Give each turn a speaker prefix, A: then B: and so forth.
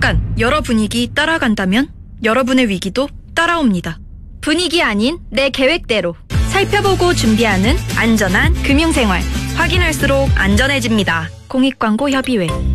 A: 잠깐, 여러 분위기 따라간다면 여러분의 위기도 따라옵니다. 분위기 아닌 내 계획대로 살펴보고 준비하는 안전한 금융생활. 확인할수록 안전해집니다. 공익광고협의회.